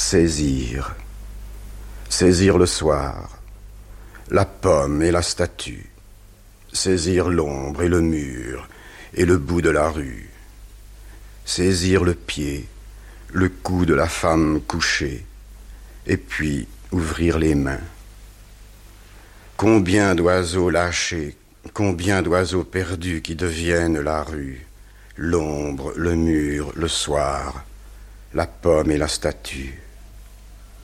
Saisir. Saisir le soir, la pomme et la statue. Saisir l'ombre et le mur et le bout de la rue. Saisir le pied, le cou de la femme couchée, et puis ouvrir les mains. Combien d'oiseaux lâchés, combien d'oiseaux perdus qui deviennent la rue, l'ombre, le mur, le soir, la pomme et la statue.